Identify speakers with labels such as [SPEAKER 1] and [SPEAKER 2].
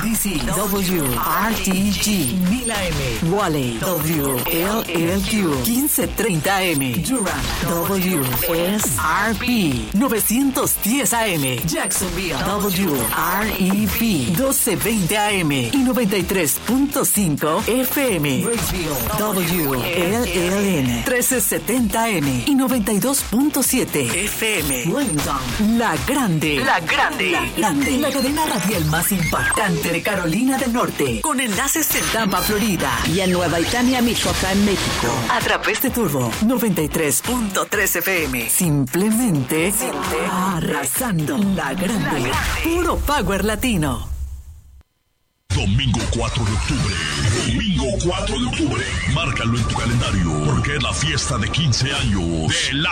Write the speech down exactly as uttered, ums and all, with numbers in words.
[SPEAKER 1] D C, W R T G, mil A M, Raleigh, W L L Q, quince treinta A M, Durham, W S R P, novecientos diez A M, Jacksonville, W R E P, doce veinte A M y noventa y tres punto cinco F M, Raceville, W L L N, trece setenta A M y noventa y dos punto siete F M, Lansing, La Grande, La Grande, La Grande, la cadena radial más impactante de Carolina del Norte, con enlaces en Tampa, Florida, y en Nueva Italia, Michoacán, México, a través de Turbo noventa y tres punto tres F M. Simplemente arrasando. La Grande, La Grande. Puro Power Latino.
[SPEAKER 2] Domingo cuatro de octubre. Domingo cuatro de octubre. Márcalo en tu calendario, porque es la fiesta de quince años de la